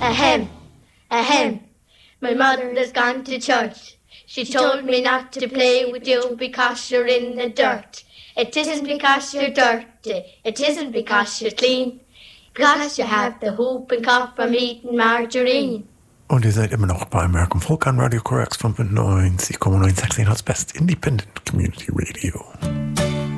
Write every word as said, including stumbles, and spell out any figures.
Ahem, ahem. My mother has gone to church. She told me not to play with you because you're in the dirt. It isn't because you're dirty, it isn't because you're clean, because you have the whooping cough from eating margarine. Und ihr seid immer noch bei American Folk on Radio Core X fünfundneunzig Komma neun Sachsen-Anhalts Best Independent Community Radio.